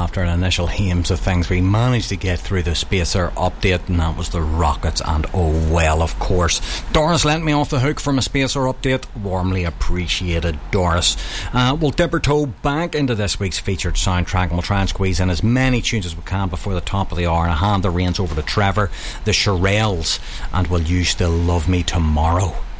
after an initial hames of things, we managed to get through the Spacer update, and that was the Rockets, and oh well, of course. Doris lent me off the hook from a Spacer update. Warmly appreciated, Doris. We'll dip our toe back into this week's featured soundtrack, and we'll try and squeeze in as many tunes as we can before the top of the hour, and I hand the reins over to Trevor, the Shirelles, and Will You Still Love Me Tomorrow?